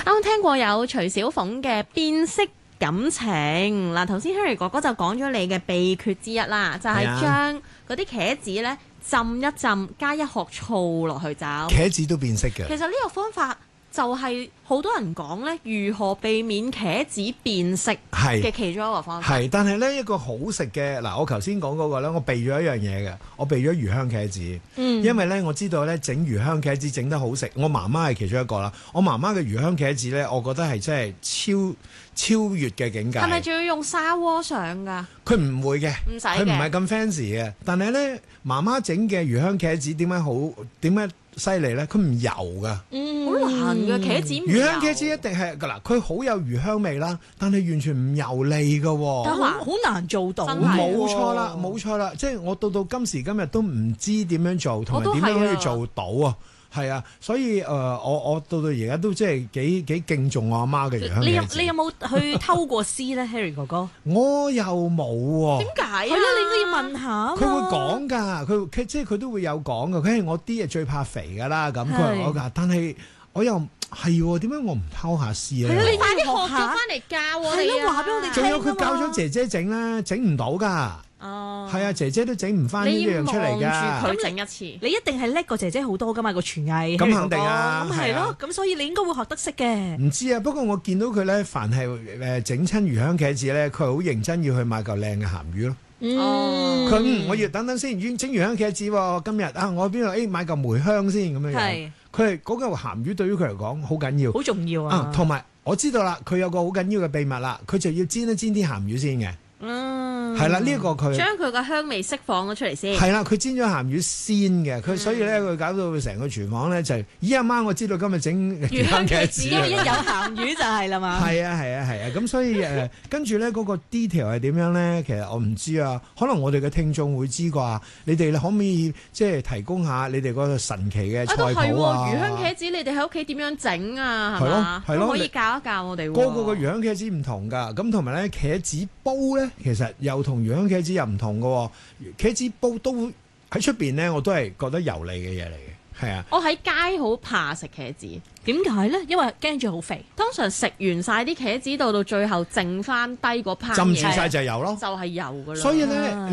啱聽過有徐小鳳嘅變色感情嗱，頭先 Harry 哥哥就講咗你嘅秘訣之一啦，就係將嗰啲茄子咧浸一浸，加一殼醋落去就茄子都變色嘅。 其實呢個方法就係好多人講咧，如何避免茄子變色嘅其中一個方法。 係，但係呢一個好食嘅嗱，我頭先講嗰個咧，我備咗一樣嘢嘅，我備咗魚香茄子。因為咧我知道咧整魚香茄子整得好食，我媽媽係其中一個啦。我媽媽嘅魚香茄子咧，我覺得係真係超越嘅境界。 係咪仲要用砂鍋上㗎？ 佢唔會嘅， 唔使嘅， 佢唔係咁 fancy 嘅。但係咧，媽媽整嘅魚香茄子點解犀利咧？佢唔油㗎， 好難嘅茄子唔油。 魚香茄子一定係嗱，佢好有魚香味啦，但係完全唔油膩㗎。 但好難做到。 冇錯啦，即係我到今時今日都唔知點樣做，同埋點樣可以做到啊！係啊，所以我到而家都即係幾敬重我阿媽嘅魚香茄子。 你有冇去偷過師咧，Harry 哥哥？ 我又冇喎。 點解啊？ 係咯，你應該要問下。 佢會講㗎，佢即係佢都會有講㗎。佢係我啲嘢最怕肥㗎啦，咁佢係我㗎。但係我又係喎，點解我唔偷下師咧？ 你快啲學咗翻嚟教我哋啊！ 係咯，話俾我哋聽。 仲有佢教咗姐姐整咧，整唔到㗎。係啊，姐姐都整唔翻呢樣出嚟㗎。 佢整一次， 你一定係叻過姐姐好多㗎嘛，個廚藝。 咁肯定啊， 咁係咯，咁所以你應該會學得識嘅。 唔知啊，不過我見到佢咧，凡係整親魚香茄子咧，佢係好認真要去買嚿靚嘅鹹魚咯。佢我要等等先，整魚香茄子喎，今日啊，我邊度買嚿梅香先咁樣樣。佢係嗰嚿鹹魚對於佢嚟講好緊要， 好重要啊。 同埋我知道啦，佢有個好緊要嘅秘密啦，佢就要煎一煎啲鹹魚先嘅。係啦，呢一個佢將佢個香味釋放咗出嚟先。 係啦，佢煎咗鹹魚先嘅，佢所以咧佢搞到成個廚房咧就係，阿媽我知道今日整魚香茄子， 一有鹹魚就係啦嘛。 係啊，咁所以跟住咧嗰個 detail 係點樣咧？其實我唔知啊，可能我哋嘅聽眾會知啩。你哋可唔可以即係提供下你哋嗰個神奇嘅菜譜啊？ 魚香茄子你哋喺屋企點樣整啊？係嘛？ 係咯， 可以教一教我哋。 個個嘅魚香茄子唔同㗎，咁同埋咧茄子煲咧，其實又同魚香茄子又唔同嘅。茄子煲都喺出邊咧，我都係覺得油膩嘅嘢嚟嘅。係啊， 我喺街好怕食茄子， 點解咧？因為驚住好肥。 通常食完晒啲茄子到最後剩翻低嗰 part 浸住晒就係油咯， 就係油㗎啦。 所以咧。